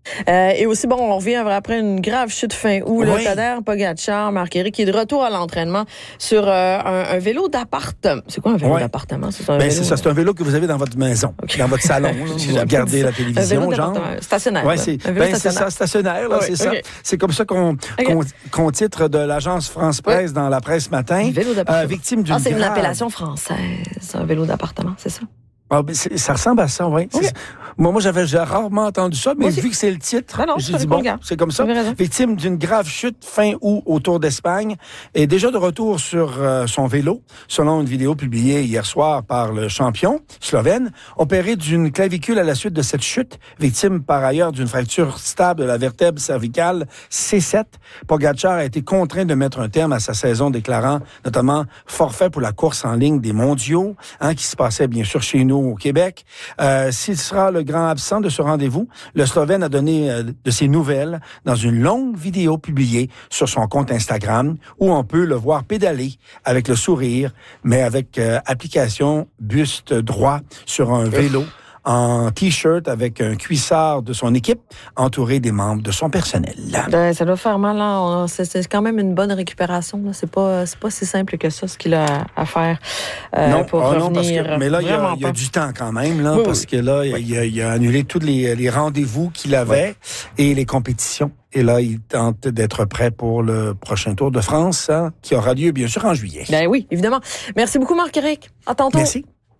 Euh, et aussi, bon, on revient après une grave chute fin août. Oui. Le Tadej Pogacar, Marc-Éric, qui est de retour à l'entraînement sur euh, un, un vélo d'appartement. C'est quoi un vélo Ouais. d'appartement? C'est, un ben, vélo, c'est ça, c'est un vélo que vous avez dans votre maison, okay. dans votre salon. Là, vous regardez la télévision, genre. Stationnaire. Ouais, c'est, un vélo ben, stationnaire. c'est ça, stationnaire, là, oui, c'est okay. ça. C'est comme ça qu'on, okay. qu'on, qu'on titre de l'agence France-Presse oui. dans la presse matin. Vélo d'appartement. Euh, victime d'une Ah, c'est grave... une appellation française, un vélo d'appartement, c'est ça? Ah, ben ça ressemble à ça, oui. Okay. Moi, moi, j'avais j'ai rarement entendu ça, mais vu que c'est le titre, ben non, j'ai dit, bon, regarde. C'est comme ça. Victime d'une grave chute fin août au Tour d'Espagne et déjà de retour sur euh, son vélo, selon une vidéo publiée hier soir par le champion slovène, opéré d'une clavicule à la suite de cette chute, victime par ailleurs d'une fracture stable de la vertèbre cervicale C sept. Pogacar a été contraint de mettre un terme à sa saison, déclarant notamment forfait pour la course en ligne des mondiaux, hein, qui se passait bien sûr chez nous au Québec. Euh, s'il sera le grand absent de ce rendez-vous, le Slovène a donné euh, de ses nouvelles dans une longue vidéo publiée sur son compte Instagram où on peut le voir pédaler avec le sourire, mais avec euh, application buste droit sur un vélo en T-shirt avec un cuissard de son équipe entouré des membres de son personnel. Ben, ça doit faire mal. Hein? C'est, c'est quand même une bonne récupération. Là. C'est pas, c'est pas si simple que ça, ce qu'il a à faire euh, non, pour oh revenir. Non, parce que, mais là, il y, a, il y a du temps quand même, là, oui, parce oui. que là, oui. il, a, il a annulé tous les, les rendez-vous qu'il avait oui. et les compétitions. Et là, il tente d'être prêt pour le prochain Tour de France, hein, qui aura lieu, bien sûr, en juillet. Ben oui, évidemment. Merci beaucoup, Marc-Éric. À tantôt. Merci.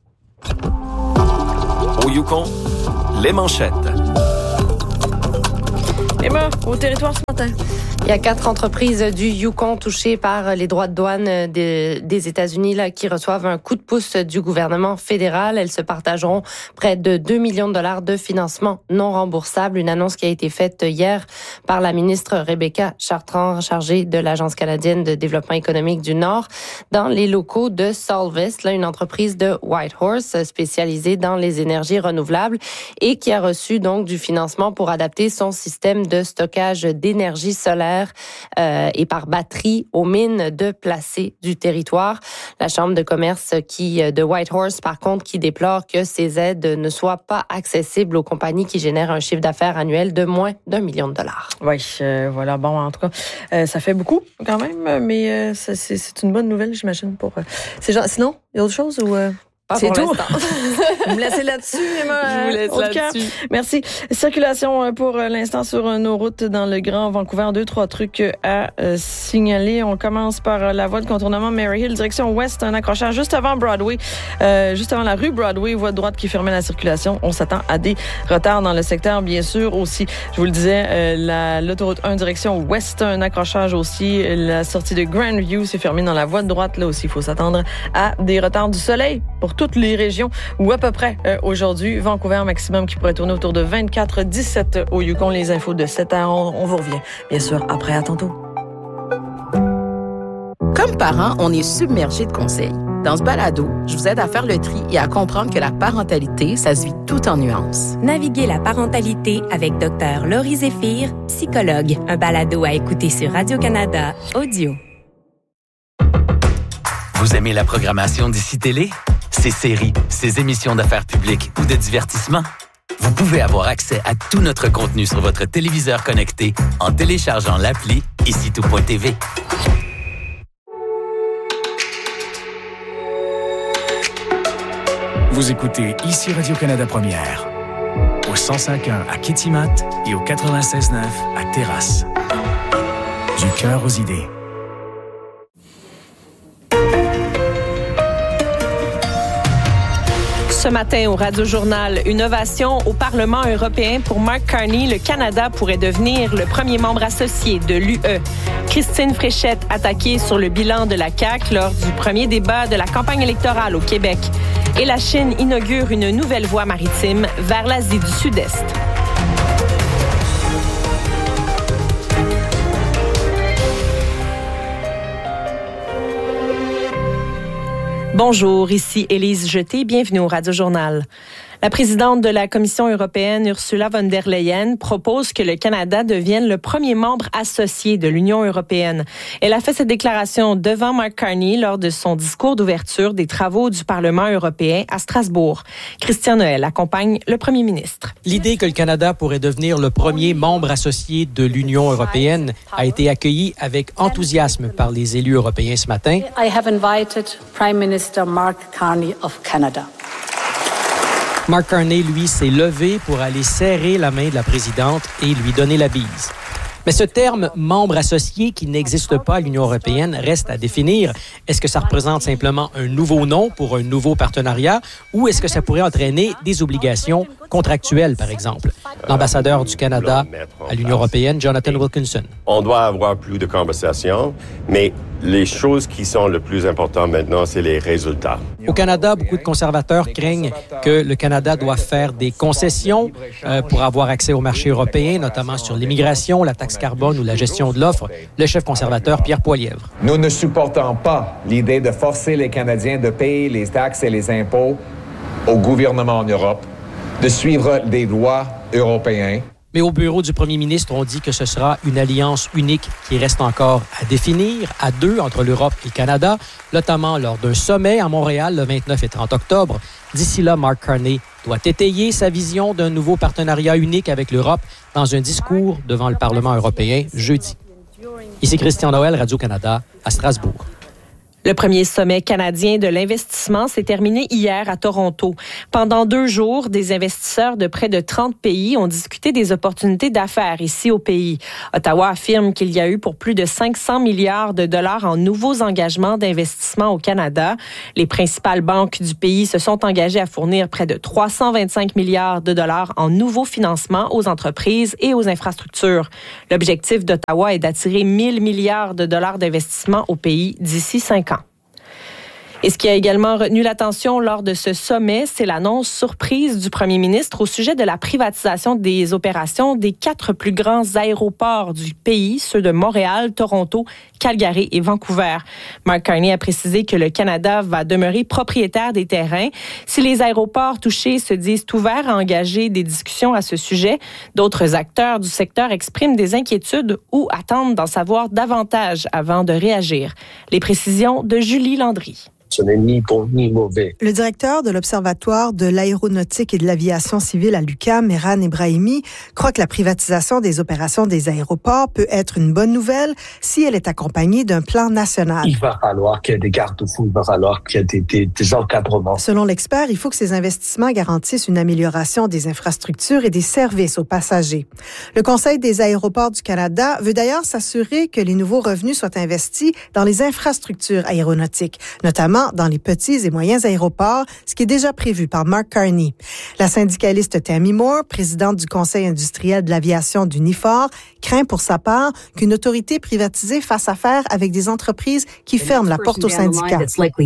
Au Yukon, les manchettes. Emma, au territoire ce matin. Il y a quatre entreprises du Yukon touchées par les droits de douane des, des États-Unis là, qui reçoivent un coup de pouce du gouvernement fédéral. Elles se partageront près de deux millions de dollars de financement non remboursable. Une annonce qui a été faite hier par la ministre Rebecca Chartrand, chargée de l'Agence canadienne de développement économique du Nord, dans les locaux de Solvest, là, une entreprise de Whitehorse spécialisée dans les énergies renouvelables et qui a reçu donc du financement pour adapter son système de stockage d'énergie solaire Euh, et par batterie aux mines de Placé du territoire. La Chambre de commerce qui de Whitehorse, par contre, qui déplore que ces aides ne soient pas accessibles aux compagnies qui génèrent un chiffre d'affaires annuel de moins d'un million de dollars. Oui, euh, voilà. Bon, en tout cas, euh, ça fait beaucoup quand même, mais euh, c'est, c'est une bonne nouvelle, j'imagine, pour euh, ces gens. Sinon, il y a autre chose ou... Euh... Pas c'est pour tout. l'instant. Vous me laissez là-dessus, Emma. Je vous laisse là-dessus. Cœur. Merci. Circulation pour l'instant sur nos routes dans le Grand Vancouver. Deux, trois trucs à euh, signaler. On commence par la voie de contournement Maryhill, direction ouest, un accrochage juste avant Broadway, euh, juste avant la rue Broadway, voie de droite qui fermait la circulation. On s'attend à des retards dans le secteur, bien sûr. Aussi, je vous le disais, euh, la, l'autoroute un, direction ouest, un accrochage aussi. La sortie de Grandview s'est fermée dans la voie de droite. Là aussi, il faut s'attendre à des retards du soleil pour toutes les régions ou à peu près euh, aujourd'hui. Vancouver maximum qui pourrait tourner autour de vingt-quatre dix-sept au Yukon. Les infos de sept heures, on, on vous revient. Bien sûr, après, à tantôt. Comme parents, on est submergé de conseils. Dans ce balado, je vous aide à faire le tri et à comprendre que la parentalité, ça se vit tout en nuances. Naviguez la parentalité avec Dr Laurie Zéphir, psychologue. Un balado à écouter sur Radio-Canada Audio. Vous aimez la programmation d'Ici Télé? Ses séries, ses émissions d'affaires publiques ou de divertissement? Vous pouvez avoir accès à tout notre contenu sur votre téléviseur connecté en téléchargeant l'appli ici tout point t v. Vous écoutez ici Radio-Canada Première, au cent cinq point un à Kitimat et au quatre-vingt-seize neuf à Terrasse. Du cœur aux idées. Ce matin au Radio-Journal, une ovation au Parlement européen pour Mark Carney. Le Canada pourrait devenir le premier membre associé de l'U E. Christine Fréchette attaquée sur le bilan de la C A Q lors du premier débat de la campagne électorale au Québec. Et la Chine inaugure une nouvelle voie maritime vers l'Asie du Sud-Est. Bonjour, ici Élise Jeté, bienvenue au Radio-Journal. La présidente de la Commission européenne, Ursula von der Leyen, propose que le Canada devienne le premier membre associé de l'Union européenne. Elle a fait cette déclaration devant Mark Carney lors de son discours d'ouverture des travaux du Parlement européen à Strasbourg. Christian Noël accompagne le premier ministre. L'idée que le Canada pourrait devenir le premier membre associé de l'Union européenne a été accueillie avec enthousiasme par les élus européens ce matin. I have invited Prime Minister Mark Carney of Canada. Mark Carney, lui, s'est levé pour aller serrer la main de la présidente et lui donner la bise. Mais ce terme « membre associé » qui n'existe pas à l'Union européenne reste à définir. Est-ce que ça représente simplement un nouveau nom pour un nouveau partenariat ou est-ce que ça pourrait entraîner des obligations contractuelles, par exemple? L'ambassadeur du Canada à l'Union européenne, Jonathan Wilkinson. On doit avoir plus de conversations, mais les choses qui sont le plus importantes maintenant, c'est les résultats. Au Canada, beaucoup de conservateurs craignent que le Canada doit faire des concessions euh, pour avoir accès au marché européen, notamment sur l'immigration, la taxe carbone ou la gestion de l'offre. Le chef conservateur, Pierre Poilievre. Nous ne supportons pas l'idée de forcer les Canadiens de payer les taxes et les impôts au gouvernement en Europe, de suivre des lois européennes. Mais au bureau du premier ministre, on dit que ce sera une alliance unique qui reste encore à définir, à deux entre l'Europe et le Canada, notamment lors d'un sommet à Montréal le vingt-neuf et trente octobre. D'ici là, Mark Carney doit étayer sa vision d'un nouveau partenariat unique avec l'Europe dans un discours devant le Parlement européen jeudi. Ici Christian Noël, Radio-Canada, à Strasbourg. Le premier sommet canadien de l'investissement s'est terminé hier à Toronto. Pendant deux jours, des investisseurs de près de trente pays ont discuté des opportunités d'affaires ici au pays. Ottawa affirme qu'il y a eu pour plus de cinq cents milliards de dollars en nouveaux engagements d'investissement au Canada. Les principales banques du pays se sont engagées à fournir près de trois cent vingt-cinq milliards de dollars en nouveaux financements aux entreprises et aux infrastructures. L'objectif d'Ottawa est d'attirer mille milliards de dollars d'investissement au pays d'ici cinq ans. Et ce qui a également retenu l'attention lors de ce sommet, c'est l'annonce surprise du premier ministre au sujet de la privatisation des opérations des quatre plus grands aéroports du pays, ceux de Montréal, Toronto, Calgary et Vancouver. Mark Carney a précisé que le Canada va demeurer propriétaire des terrains. Si les aéroports touchés se disent ouverts à engager des discussions à ce sujet, d'autres acteurs du secteur expriment des inquiétudes ou attendent d'en savoir davantage avant de réagir. Les précisions de Julie Landry. Ce n'est ni bon ni mauvais. Le directeur de l'Observatoire de l'aéronautique et de l'aviation civile à l'U Q A M, Mehran Ebrahimi, croit que la privatisation des opérations des aéroports peut être une bonne nouvelle si elle est accompagnée d'un plan national. Il va falloir qu'il y ait des garde-fous, il va falloir qu'il y ait des, des, des encadrements. Selon l'expert, il faut que ces investissements garantissent une amélioration des infrastructures et des services aux passagers. Le Conseil des aéroports du Canada veut d'ailleurs s'assurer que les nouveaux revenus soient investis dans les infrastructures aéronautiques, notamment dans les petits et moyens aéroports, ce qui est déjà prévu par Mark Carney. La syndicaliste Tammy Moore, présidente du Conseil industriel de l'aviation du N I F O R, craint pour sa part qu'une autorité privatisée fasse affaire avec des entreprises qui ferment la porte aux syndicats.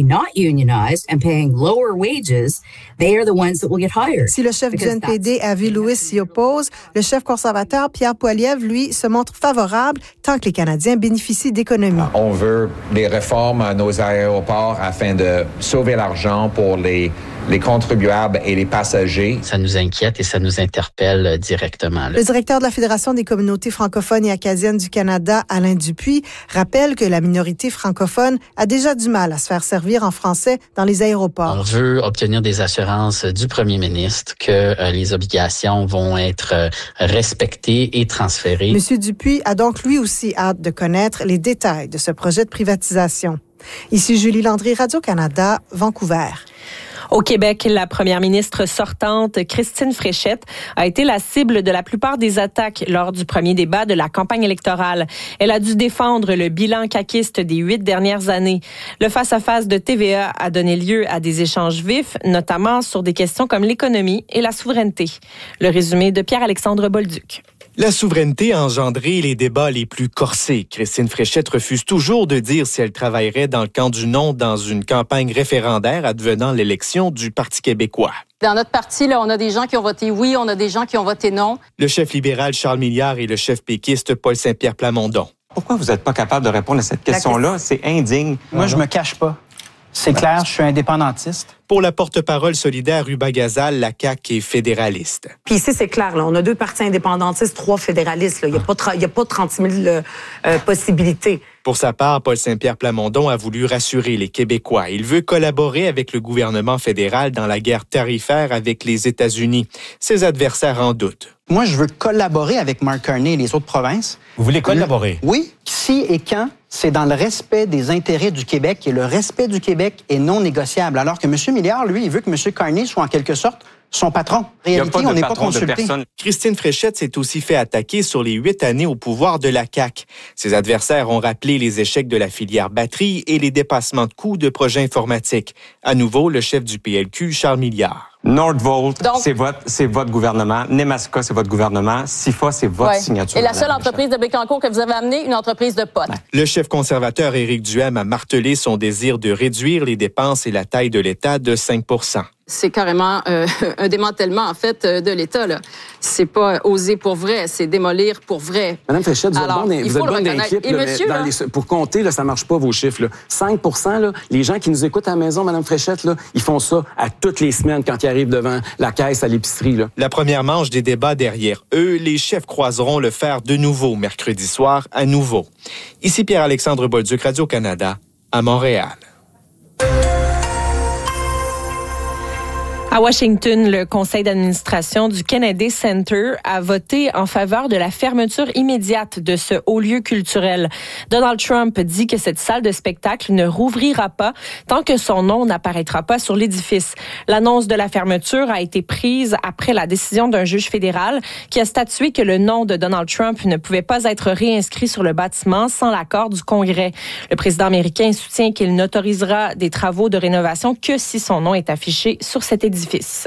Si le chef du N P D, Avi Lewis, s'y oppose, le chef conservateur, Pierre Poilievre, lui, se montre favorable tant que les Canadiens bénéficient d'économies. On veut des réformes à nos aéroports afin de sauver l'argent pour les, les contribuables et les passagers. Ça nous inquiète et ça nous interpelle directement. Le directeur de la Fédération des communautés francophones et acadiennes du Canada, Alain Dupuis, rappelle que la minorité francophone a déjà du mal à se faire servir en français dans les aéroports. On veut obtenir des assurances du premier ministre que euh, les obligations vont être euh, respectées et transférées. Monsieur Dupuis a donc lui aussi hâte de connaître les détails de ce projet de privatisation. Ici Julie Landry, Radio-Canada, Vancouver. Au Québec, la première ministre sortante, Christine Fréchette, a été la cible de la plupart des attaques lors du premier débat de la campagne électorale. Elle a dû défendre le bilan caquiste des huit dernières années. Le face-à-face de T V A a donné lieu à des échanges vifs, notamment sur des questions comme l'économie et la souveraineté. Le résumé de Pierre-Alexandre Bolduc. La souveraineté a engendré les débats les plus corsés. Christine Fréchette refuse toujours de dire si elle travaillerait dans le camp du non dans une campagne référendaire advenant l'élection du Parti québécois. Dans notre parti, là, on a des gens qui ont voté oui, on a des gens qui ont voté non. Le chef libéral Charles Milliard et le chef péquiste Paul Saint-Pierre Plamondon. Pourquoi vous n'êtes pas capable de répondre à cette question-là? C'est indigne. Moi, je me cache pas. C'est clair, je suis indépendantiste. Pour la porte-parole solidaire Ruba Gazal, la C A Q est fédéraliste. Puis ici, c'est clair, là, on a deux partis indépendantistes, trois fédéralistes. Là. Il n'y a pas, tra- il y a pas trente mille euh, euh, possibilités. Pour sa part, Paul Saint-Pierre Plamondon a voulu rassurer les Québécois. Il veut collaborer avec le gouvernement fédéral dans la guerre tarifaire avec les États-Unis. Ses adversaires en doutent. Moi, je veux collaborer avec Mark Carney et les autres provinces. Vous voulez collaborer? Oui. Si et quand, c'est dans le respect des intérêts du Québec et le respect du Québec est non négociable. Alors que M. Milliard, lui, il veut que M. Carney soit en quelque sorte son patron. En réalité, on n'est pas consulté. Christine Fréchette s'est aussi fait attaquer sur les huit années au pouvoir de la C A Q. Ses adversaires ont rappelé les échecs de la filière batterie et les dépassements de coûts de projets informatiques. À nouveau, le chef du P L Q, Charles Milliard. Nordvolt, c'est votre, c'est votre gouvernement. Nemaska, c'est votre gouvernement. SIFA, c'est votre ouais. signature. Et la seule entreprise de Bécancour que vous avez amenée, une entreprise de potes. Le chef conservateur Éric Duhaime a martelé son désir de réduire les dépenses et la taille de l'État de cinq pour cent. C'est carrément euh, un démantèlement, en fait, de l'État, là. C'est pas oser pour vrai, c'est démolir pour vrai. Madame Fréchette, vous Alors, êtes bonne, vous êtes bonne d'équipe. Et là, monsieur, dans là, les, pour compter, là, ça marche pas, vos chiffres. Là. cinq pour cent, là, les gens qui nous écoutent à la maison, Madame Fréchette, là, ils font ça à toutes les semaines quand ils arrivent devant la caisse à l'épicerie. Là. La première manche des débats derrière eux, les chefs croiseront le fer de nouveau mercredi soir à nouveau. Ici Pierre-Alexandre Bolduc, Radio-Canada, à Montréal. À Washington, le conseil d'administration du Kennedy Center a voté en faveur de la fermeture immédiate de ce haut lieu culturel. Donald Trump dit que cette salle de spectacle ne rouvrira pas tant que son nom n'apparaîtra pas sur l'édifice. L'annonce de la fermeture a été prise après la décision d'un juge fédéral qui a statué que le nom de Donald Trump ne pouvait pas être réinscrit sur le bâtiment sans l'accord du Congrès. Le président américain soutient qu'il n'autorisera des travaux de rénovation que si son nom est affiché sur cet édifice.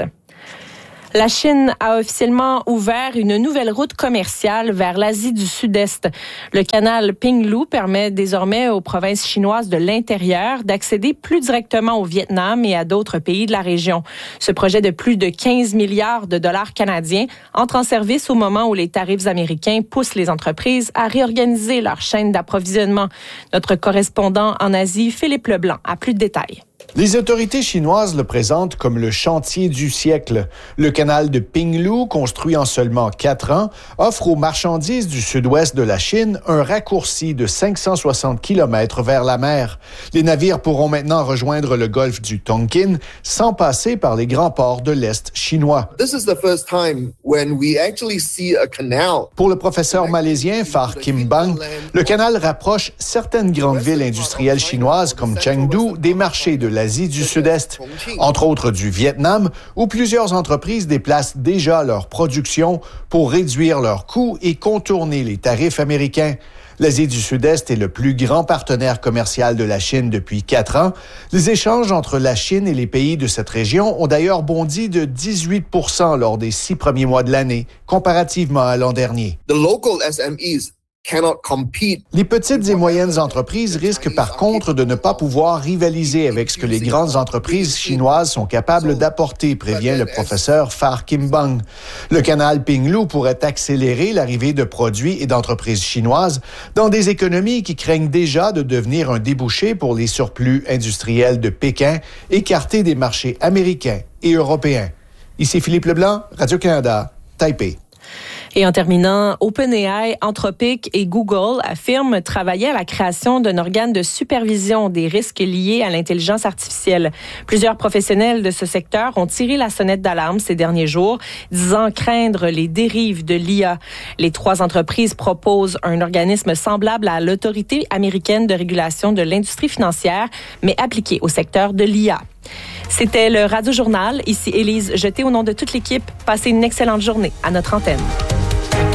La Chine a officiellement ouvert une nouvelle route commerciale vers l'Asie du Sud-Est. Le canal Pinglu permet désormais aux provinces chinoises de l'intérieur d'accéder plus directement au Vietnam et à d'autres pays de la région. Ce projet de plus de quinze milliards de dollars canadiens entre en service au moment où les tarifs américains poussent les entreprises à réorganiser leur chaîne d'approvisionnement. Notre correspondant en Asie, Philippe Leblanc, a plus de détails. Les autorités chinoises le présentent comme le chantier du siècle. Le canal de Pinglu, construit en seulement quatre ans, offre aux marchandises du sud-ouest de la Chine un raccourci de cinq cent soixante kilomètres vers la mer. Les navires pourront maintenant rejoindre le golfe du Tonkin sans passer par les grands ports de l'Est chinois. This is the first time when we actually see a canal. Pour le professeur malaisien Phar Kim Bang, le canal rapproche certaines grandes villes industrielles chinoises comme Chengdu des marchés de l'Asie du Sud-Est, entre autres du Vietnam, où plusieurs entreprises déplacent déjà leur production pour réduire leurs coûts et contourner les tarifs américains. L'Asie du Sud-Est est le plus grand partenaire commercial de la Chine depuis quatre ans. Les échanges entre la Chine et les pays de cette région ont d'ailleurs bondi de dix-huit pour cent lors des six premiers mois de l'année, comparativement à l'an dernier. The local S M Es cannot compete. Les petites et moyennes entreprises risquent par contre de ne pas pouvoir rivaliser avec ce que les grandes entreprises chinoises sont capables d'apporter, prévient le professeur Phar Kim Bang. Le canal Pinglu pourrait accélérer l'arrivée de produits et d'entreprises chinoises dans des économies qui craignent déjà de devenir un débouché pour les surplus industriels de Pékin, écartés des marchés américains et européens. Ici Philippe Leblanc, Radio-Canada, Taipei. Et en terminant, OpenAI, Anthropic et Google affirment travailler à la création d'un organe de supervision des risques liés à l'intelligence artificielle. Plusieurs professionnels de ce secteur ont tiré la sonnette d'alarme ces derniers jours, disant craindre les dérives de l'I A. Les trois entreprises proposent un organisme semblable à l'Autorité américaine de régulation de l'industrie financière, mais appliqué au secteur de l'I A. C'était le Radio Journal. Ici Élise Jeté au nom de toute l'équipe. Passez une excellente journée à notre antenne.